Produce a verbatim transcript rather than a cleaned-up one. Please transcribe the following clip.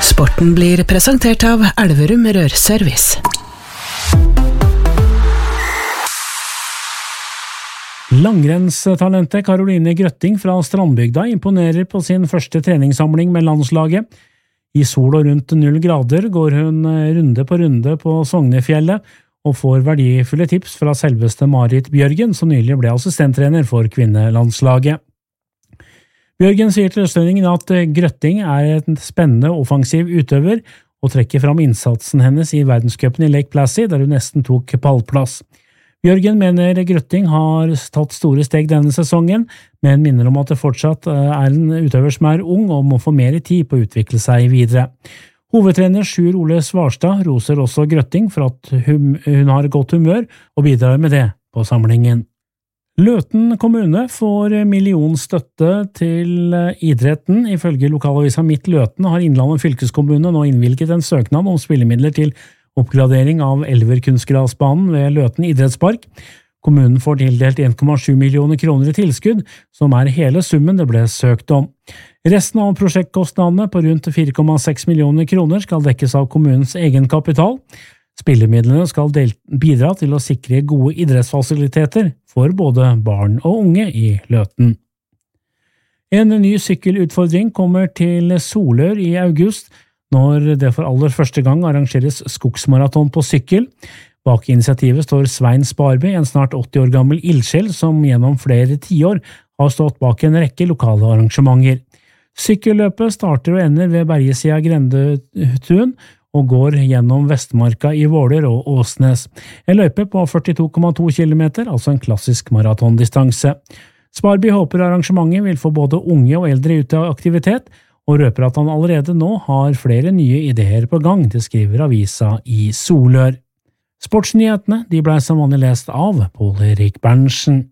Sporten blir presentert av Elverum Rørservice. Langrennstalentet Caroline Grøtting fra Strandbygda imponerer på sin første treningssamling med landslaget. I sol og rundt null grader går hun runde på runde på Sognefjellet og får verdifulle tips fra selveste Marit Bjørgen, som nylig ble assistenttrener for kvinnelandslaget. Bjørgen sier til Østlendingen at Grøtting er en spennende offensiv utøver og trekker fram innsatsen hennes i verdenscupen i Lake Placid, der hun nesten tok pallplass. Bjørgen mener Grøtting har tatt store steg denne sesongen, men minner om at det fortsatt er en utøver som er ung og må få mer tid på å utvikle seg videre. Hovedtrener Sjur Ole Svarstad roser også Grøtting for at hun, hun har godt humør og bidrar med det på samlingen. Løten kommune får millionstøtte til idretten. Ifølge lokalavisa Midt Løten har Innlandet fylkeskommune nå innvilget en søknad om spillemidler til oppgradering av Elver-kunstgrasbanen ved Løten idrettspark. Kommunen får tildelt en komma sju millioner kroner i tilskudd, som er hele summen det ble søkt om. Resten av prosjektkostnadene på rundt fire komma seks millioner kroner skal dekkes av kommunens egenkapital. Spillemidlene skal bidra til å sikre gode idrettsfasiliteter for både barn og unge i Løten. En ny sykkelutfordring kommer til Solør i august, når det for aller første gang arrangeres skogsmaraton på sykkel. Bak initiativet står Svein Sparby, en snart åtti år gammel ildsjel som gjennom flere tiår har stått bak en rekke lokale arrangementer. Sykkelløpet starter og ender ved Bergesida Grendetun og går gjennom Vestmarka i Våler og Åsnes. En løype på førtito komma to kilometer, altså en klassisk maratondistanse. Sparby håper arrangementet vil få både unge og eldre ut av aktivitet, og røper at han allerede nå har flere nye ideer på gang, det skriver avisa i Solør. Sportsnyhetene de ble som vanlig lest av Pål Erik Berntsen.